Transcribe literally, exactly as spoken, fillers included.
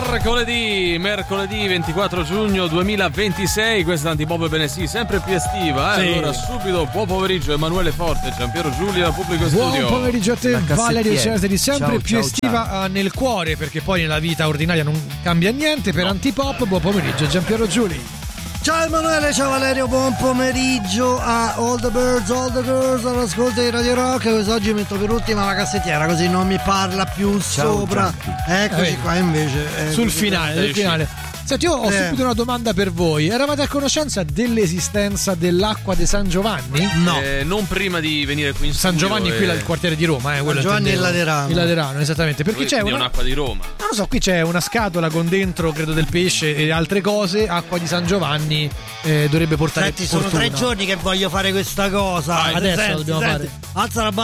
Mercoledì, mercoledì ventiquattro giugno duemilaventisei, questa è Antipop Bene-Sì, sempre più estiva, eh? Sì. Allora subito, buon pomeriggio Emanuele Forte, Giampiero Giulia, pubblico studio. Buon pomeriggio a te Valerio Cesari, sempre ciao, più ciao, estiva ciao. nel cuore, perché poi nella vita ordinaria non cambia niente. Per no. Antipop, buon pomeriggio Giampiero Giulia. Ciao Emanuele, ciao Valerio, buon pomeriggio a All the Birds, All the Girls, all'ascolto di Radio Rock. Quest'oggi metto per ultima la cassettiera, così non mi parla più ciao, sopra. Gianti. Eccoci eh, qua invece. Eh, sul finale, sul finale. Senti, io ho eh. subito una domanda per voi. Eravate a conoscenza dell'esistenza dell'acqua di San Giovanni? No. Eh, non prima di venire qui in San Giovanni e... qui il quartiere di Roma, eh, San Giovanni e il Laterano. Il Laterano, esattamente. Perché Noi c'è una... un'acqua di Roma. Non lo so, qui c'è una scatola con dentro, credo, del pesce e altre cose. Acqua di San Giovanni eh, dovrebbe portare Senti, fortuna. sono tre giorni che voglio fare questa cosa. Ah, adesso senti, la dobbiamo senti. fare. Alza la